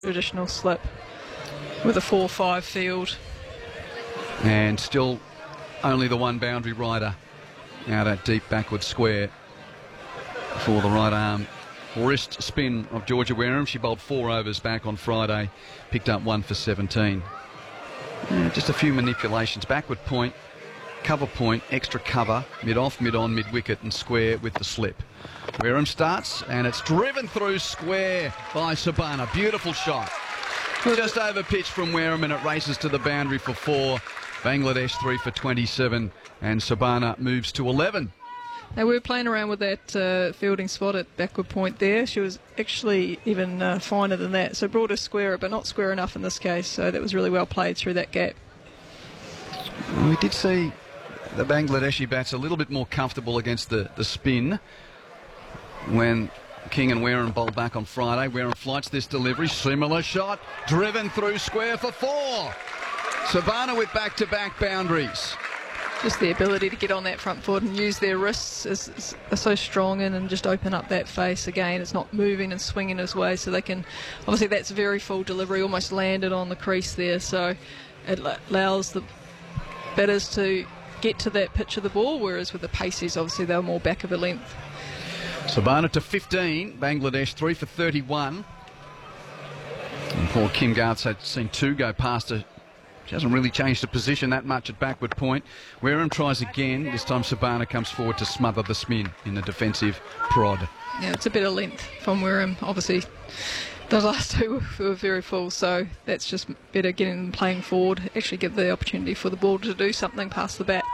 traditional slip with a 4-5 field. And still only the one boundary rider out at deep backward square for the right arm wrist spin of Georgia Wareham. She bowled 4 overs back on Friday, picked up 1 for 17. Just a few manipulations. Backward point, cover point, extra cover, mid-off, mid-on, mid-wicket and square with the slip. Wareham starts and it's driven through square by Sabana. Beautiful shot. Just over pitch from Wareham and it races to the boundary for 4. Bangladesh 3 for 27 and Sabana moves to 11. They were playing around with that fielding spot at backward point there. She was actually even finer than that. So brought her squarer, but not square enough in this case. So that was really well played through that gap. We did see the Bangladeshi bats a little bit more comfortable against the spin when King and Wareham bowled back on Friday. Wareham flights this delivery. Similar shot. Driven through square for 4. Sabana with back-to-back boundaries. Just the ability to get on that front foot and use their wrists is so strong and just open up that face again. It's not moving and swinging his way, so they can... Obviously, that's a very full delivery, almost landed on the crease there, so it allows the batters to get to that pitch of the ball, whereas with the paces, obviously, they're more back of a length. Sabana to 15, Bangladesh 3 for 31. And poor Kim Garth's had seen 2 go past her. She hasn't really changed the position that much at backward point. Wareham tries again. This time Sabana comes forward to smother the spin in the defensive prod. Yeah, it's a bit of length from Wareham. Obviously, the last 2 were very full, so that's just better getting them playing forward, actually give the opportunity for the ball to do something past the bat.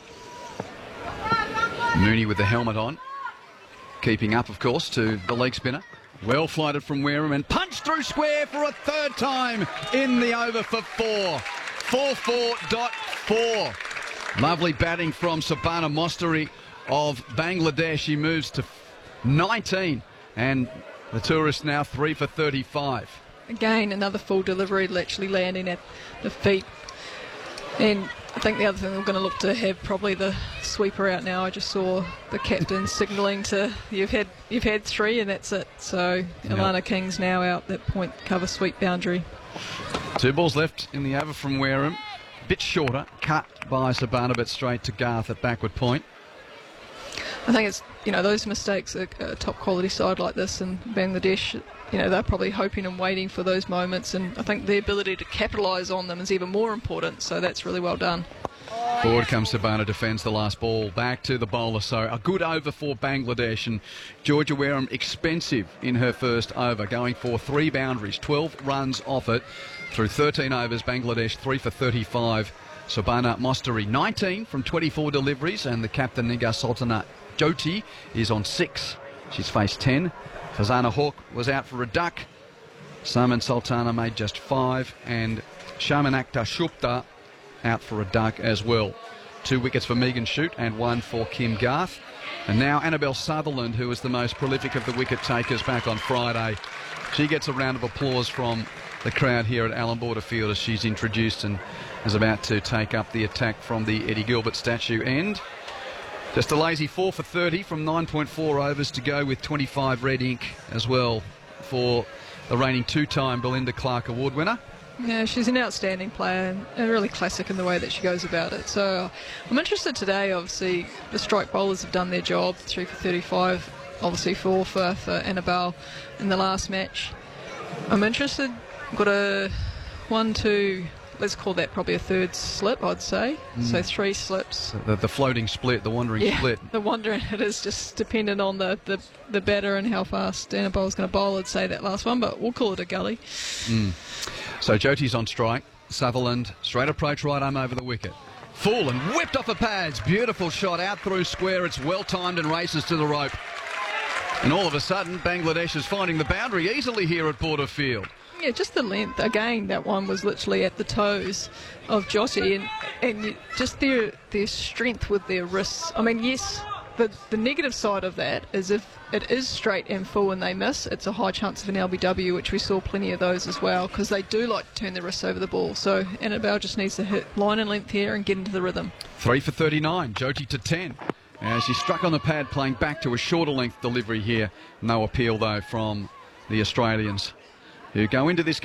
Mooney with the helmet on. Keeping up, of course, to the leg spinner. Well flighted from Wareham and punched through square for a 3rd time in the over for 4. 4-4.4. Lovely batting from Sabana Mostari of Bangladesh. He moves to 19 and the tourist now 3 for 35. Again, another full delivery, actually landing at the feet. And I think the other thing we're going to look to have probably the sweeper out now. I just saw the captain signalling to you've had 3 and that's it. So Alana King's now out that point cover sweep boundary. 2 balls left in the over from Wareham. Bit shorter, cut by Sabana, but straight to Garth at backward point. I think it's, those mistakes are a top quality side like this, and Bangladesh, they're probably hoping and waiting for those moments, and I think the ability to capitalise on them is even more important, so that's really well done. Forward comes Sabana, defends the last ball. Back to the bowler, so a good over for Bangladesh, and Georgia Wareham expensive in her first over, going for 3 boundaries, 12 runs off it through 13 overs. Bangladesh 3 for 35. Sabana Mostari 19 from 24 deliveries, and the captain Nigar Sultana Jyoti is on 6. She's faced 10. Fazana Hawk was out for a duck. Saman Sultana made just 5, and Shaman Akhtar Shupta out for a duck as well. 2 wickets for Megan Shute and 1 for Kim Garth. And now Annabelle Sutherland, who was the most prolific of the wicket takers back on Friday. She gets a round of applause from the crowd here at Allan Border Field as she's introduced and is about to take up the attack from the Eddie Gilbert statue end. Just a lazy 4 for 30 from 9.4 overs to go with 25 red ink as well for the reigning 2-time Belinda Clark Award winner. Yeah, she's an outstanding player and really classic in the way that she goes about it. So I'm interested today, obviously, the strike bowlers have done their job, 3 for 35, obviously 4 for Annabelle in the last match. I'm interested, got a 1, 2... let's call that probably a 3rd slip, I'd say. So 3 slips. The floating split, the wandering split. The wandering, it is just dependent on the batter and how fast Annabelle's going to bowl, I'd say, that last one, but we'll call it a gully. So Jyoti's on strike. Sutherland, straight approach right arm over the wicket. Full and whipped off the pads. Beautiful shot out through square. It's well timed and races to the rope. And all of a sudden, Bangladesh is finding the boundary easily here at Border Field. Yeah, just the length. Again, that one was literally at the toes of Jyoti, and just their strength with their wrists. I mean, yes, the negative side of that is if it is straight and full and they miss, it's a high chance of an LBW, which we saw plenty of those as well, because they do like to turn their wrists over the ball. So Annabelle just needs to hit line and length here and get into the rhythm. 3 for 39, Jyoti to 10. As she struck on the pad, playing back to a shorter length delivery here. No appeal, though, from the Australians. who go into this